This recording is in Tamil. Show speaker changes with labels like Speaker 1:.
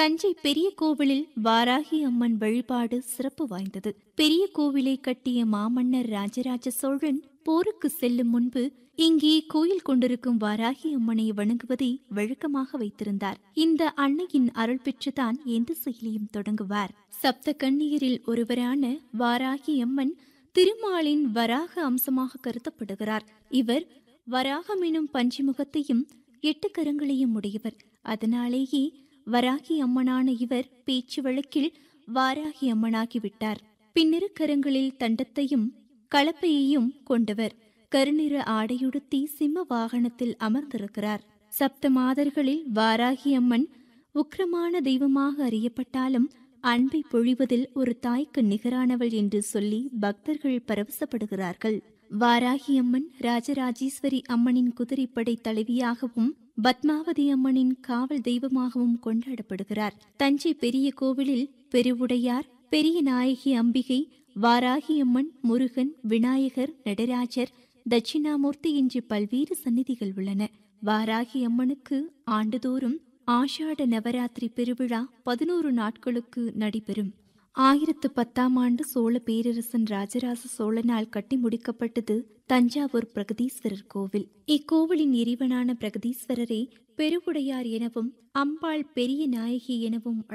Speaker 1: தஞ்சை பெரிய கோவிலில் வாராகி அம்மன் வழிபாடு சிறப்பு வாய்ந்தது. பெரிய கோவிலை கட்டிய மாமன்னர் ராஜராஜ சோழன் போருக்கு செல்லும் முன்பு இங்கே கோயில் கொண்டிருக்கும் வாராகி அம்மனை வணங்குவதை வழக்கமாக வைத்திருந்தார். இந்த அன்னையின் அருள் பெற்றுதான் எந்த செயலையும் தொடங்குவார். சப்த கன்னியரில் ஒருவரான வாராகி அம்மன் திருமாலின் வராக அம்சமாக கருதப்படுகிறார். இவர் வராகம் எனும் பஞ்சுமுகத்தையும் 8 கரங்களையும் உடையவர். அதனாலேயே வராகி அம்மனான இவர் பேச்சு வழக்கில் வாராகி அம்மனாகிவிட்டார். பின்னிரு கரங்களில் தண்டத்தையும் கலப்பையையும் கொண்டவர். கருநிற ஆடையுடுத்தி சிம்ம வாகனத்தில் அமர்ந்திருக்கிறார். சப்த மாதர்களில் வாராகி அம்மன் உக்கிரமான தெய்வமாக அறியப்பட்டாலும் அன்பை பொழிவதில் ஒரு தாய்க்கு நிகரானவள் என்று சொல்லி பக்தர்கள் பரவசப்படுகிறார்கள். வாராகி அம்மன் ராஜராஜேஸ்வரி அம்மனின் குதிரைப்படை தலைவியாகவும் பத்மாவதி அம்மனின் காவல் தெய்வமாகவும் கொண்டாடப்படுகிறார். தஞ்சை பெரிய கோவிலில் பெருவுடையார், பெரிய நாயகி அம்பிகை, வாராகி அம்மன், முருகன், விநாயகர், நடராஜர், தட்சிணாமூர்த்தி என்று பல்வேறு சந்நிதிகள் உள்ளன. வாராகி அம்மனுக்கு ஆண்டுதோறும் ஆஷாட நவராத்திரி பெருவிழா 11 நாட்களுக்கு நடைபெறும். 1010ஆம் ஆண்டு சோழ பேரரசன் ராஜராஜ சோழனால் கட்டி முடிக்கப்பட்டது தஞ்சாவூர் பிரகதீஸ்வரர் கோவில். இக்கோவிலின் இறைவனான பிரகதீஸ்வரரை பெருவுடையார் எனவும் அம்பாள் பெரிய நாயகி எனவும்